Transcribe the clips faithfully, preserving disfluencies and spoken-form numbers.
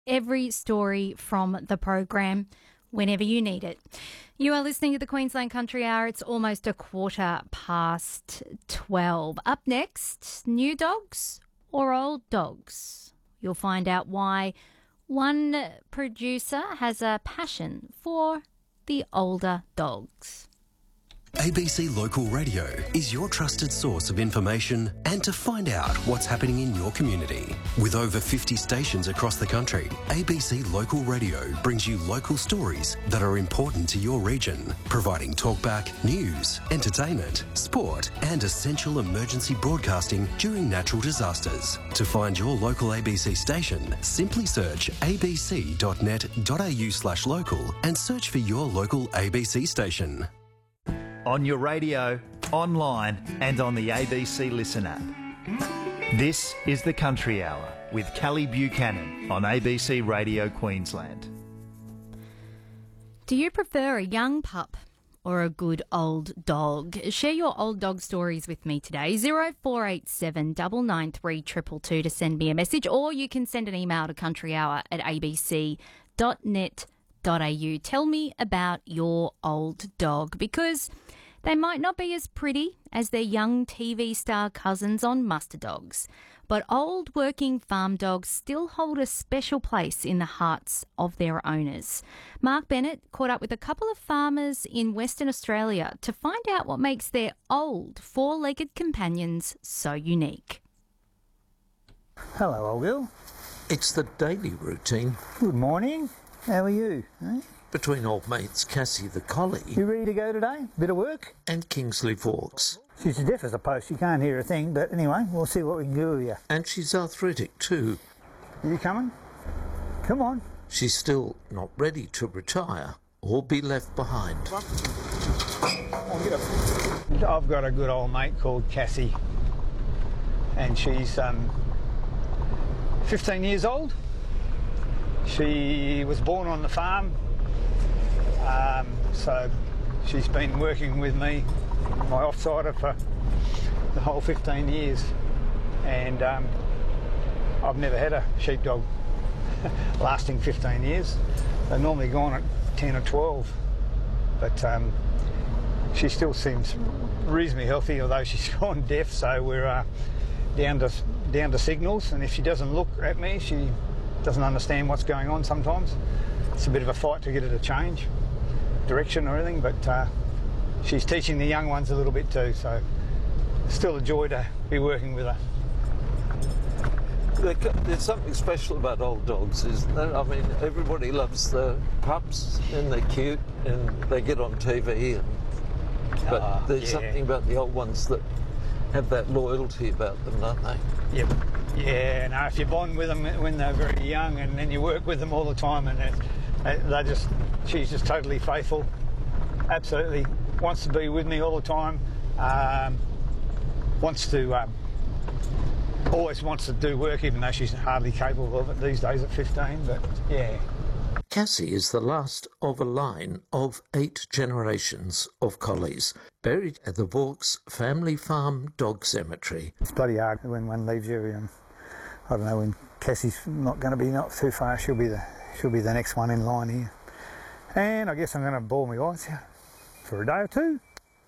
every story from the program whenever you need it. You are listening to the Queensland Country Hour. It's almost a quarter past twelve. Up next, new dogs or old dogs? You'll find out why one producer has a passion for the older dogs. A B C Local Radio is your trusted source of information and to find out what's happening in your community. With over fifty stations across the country, A B C Local Radio brings you local stories that are important to your region, providing talkback, news, entertainment, sport and essential emergency broadcasting during natural disasters. To find your local A B C station, simply search abc.net.au slash local and search for your local A B C station. On your radio, online and on the A B C Listen app. This is the Country Hour with Callie Buchanan on A B C Radio Queensland. Do you prefer a young pup or a good old dog? Share your old dog stories with me today. zero four eight seven nine nine three two two two to send me a message, or you can send an email to countryhour at abc dot net dot a u. Tell me about your old dog, because they might not be as pretty as their young T V star cousins on Muster Dogs, but old working farm dogs still hold a special place in the hearts of their owners. Mark Bennett caught up with a couple of farmers in Western Australia to find out what makes their old four-legged companions so unique. Hello, old girl. It's the daily routine. Good morning. How are you? Eh? Between old mates Cassie the collie. You ready to go today? Bit of work? And Kingsley Vaux. She's deaf as a post. You can't hear a thing, but anyway, we'll see what we can do with you. And she's arthritic too. Are you coming? Come on. She's still not ready to retire or be left behind. I've got a good old mate called Cassie, and she's um, fifteen years old. She was born on the farm, um, so she's been working with me, my offsider, for the whole fifteen years, and um, I've never had a sheepdog lasting fifteen years. They're normally gone at ten or twelve, but um, she still seems reasonably healthy, although she's gone deaf, so we're uh, down to down to signals, and if she doesn't look at me, she doesn't understand what's going on sometimes. It's a bit of a fight to get her to change direction or anything, but uh, she's teaching the young ones a little bit too, so still a joy to be working with her. There's something special about old dogs, isn't there? I mean, everybody loves the pups and they're cute and they get on T V, and, but uh, there's yeah. something about the old ones that have that loyalty about them, don't they? Yep. Yeah, no, if you bond with them when they're very young and then you work with them all the time, and they just, she's just totally faithful, absolutely wants to be with me all the time, um, wants to, um, always wants to do work, even though she's hardly capable of it these days at fifteen, but yeah. Cassie is the last of a line of eight generations of collies buried at the Vaux Family Farm Dog Cemetery. It's bloody hard when one leaves you. And I don't know, when Cassie's not going to be not too far, she'll be the she'll be the next one in line here. And I guess I'm going to bawl my eyes out for a day or two.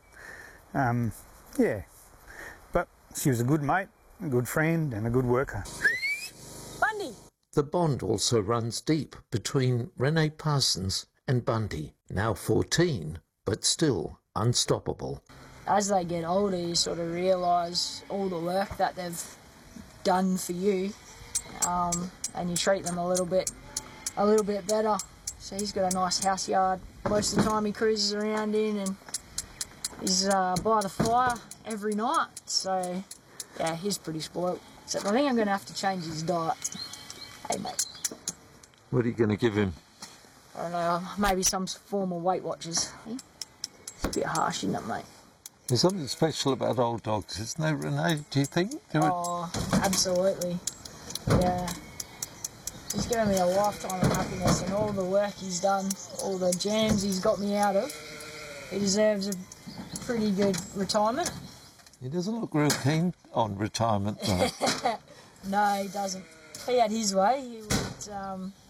Um, yeah, but she was a good mate, a good friend, and a good worker. Bundy. The bond also runs deep between Renee Parsons and Bundy, now fourteen, but still unstoppable. As they get older, you sort of realise all the work that they've done for you, um, and you treat them a little bit, a little bit better. So he's got a nice house yard. Most of the time he cruises around in, and he's uh, by the fire every night. So yeah, he's pretty spoilt. So I think I'm going to have to change his diet. Hey, mate. What are you going to give him? I don't know, maybe some form of Weight Watchers. It's a bit harsh, isn't it, mate? There's something special about old dogs, isn't there, Renee, do you think? Do oh, it... absolutely. Yeah. He's given me a lifetime of happiness, and all the work he's done, all the jams he's got me out of, he deserves a pretty good retirement. He doesn't look real keen on retirement, though. No, he doesn't. If he had his way, he would um,